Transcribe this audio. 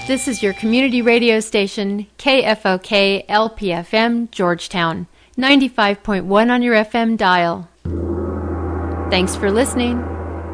This is your community radio station, KFOK LPFM, Georgetown, 95.1 on your FM dial. Thanks for listening.